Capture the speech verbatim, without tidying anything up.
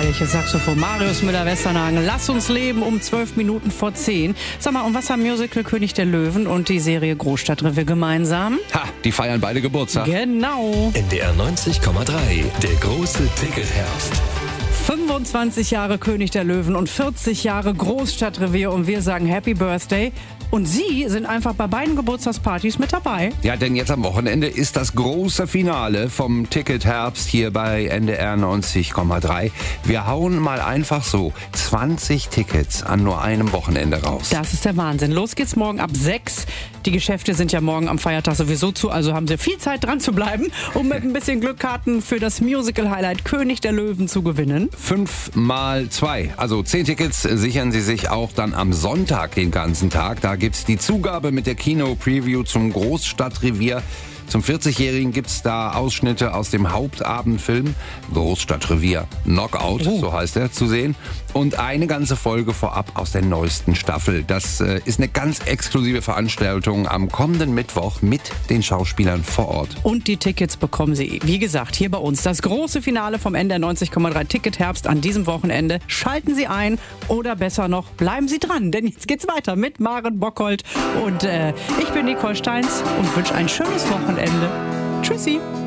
herrliches Saxophon. Marius Müller-Westernhagen, lass uns leben um zwölf Minuten vor zehn. Sag mal, und was haben Musical König der Löwen und die Serie Großstadtrevier gemeinsam? Ha, die feiern beide Geburtstag. Genau. N D R neunzig Komma drei, der große Ticketherbst. fünfundzwanzig Jahre König der Löwen und vierzig Jahre Großstadtrevier und wir sagen Happy Birthday. Und Sie sind einfach bei beiden Geburtstagspartys mit dabei. Ja, denn jetzt am Wochenende ist das große Finale vom Ticketherbst hier bei N D R neunzig Komma drei. Wir hauen mal einfach so zwanzig Tickets an nur einem Wochenende raus. Das ist der Wahnsinn. Los geht's morgen ab sechs. Die Geschäfte sind ja morgen am Feiertag sowieso zu, also haben Sie viel Zeit dran zu bleiben, um mit ein bisschen Glück Karten für das Musical-Highlight König der Löwen zu gewinnen. Fünf mal zwei, also zehn Tickets sichern Sie sich auch dann am Sonntag den ganzen Tag. Da gibt's die Zugabe mit der Kino-Preview zum Großstadtrevier. Zum vierzigjährigen gibt's da Ausschnitte aus dem Hauptabendfilm Großstadtrevier Knockout, oh. so heißt er, zu sehen. Und eine ganze Folge vorab aus der neuesten Staffel. Das äh, ist eine ganz exklusive Veranstaltung am kommenden Mittwoch mit den Schauspielern vor Ort. Und die Tickets bekommen Sie, wie gesagt, hier bei uns. Das große Finale vom N D R neunzig Komma drei Ticketherbst an diesem Wochenende. Schalten Sie ein oder besser noch, bleiben Sie dran, denn jetzt geht's weiter mit Maren Bockholt. Und äh, ich bin Nicole Steins und wünsche ein schönes Wochenende. Tschüssi.